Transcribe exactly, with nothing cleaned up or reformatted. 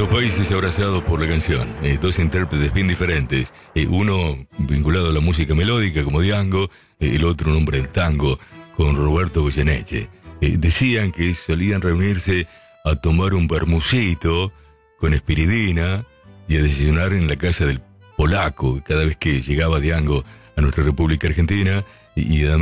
Dos países abrazados por la canción, eh, dos intérpretes bien diferentes, eh, uno vinculado a la música melódica como Diango, eh, el otro un hombre del tango con Roberto Goyeneche. Eh, decían que solían reunirse a tomar un bermucito con espiridina y a desayunar en la casa del polaco cada vez que llegaba Diango a nuestra República Argentina y, y además